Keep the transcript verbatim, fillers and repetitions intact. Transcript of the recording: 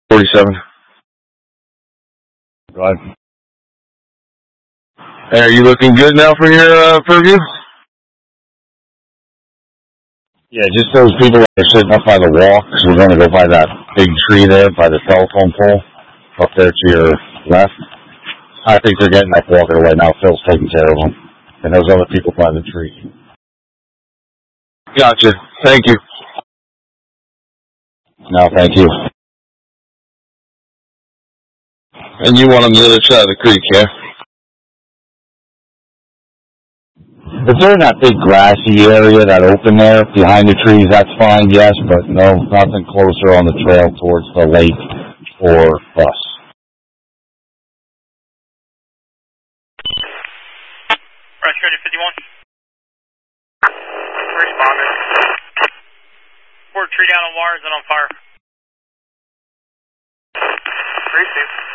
forty-seven. Go ahead. Hey, are you looking good now for your uh, purview? Yeah, just those people that are sitting up by the wall, because we're going to go by that big tree there, by the telephone pole, up there to your left. I think they're getting up walking away now. Phil's taking care of them. And those other people by the tree. Gotcha. Thank you. No, thank you. And you want on the other side of the creek, yeah? If they're in that big grassy area, that open there, behind the trees, that's fine, yes, but no, nothing closer on the trail towards the lake or us. Fresh ready fifty-one. Responding. Board tree down on wires and on fire. Three two.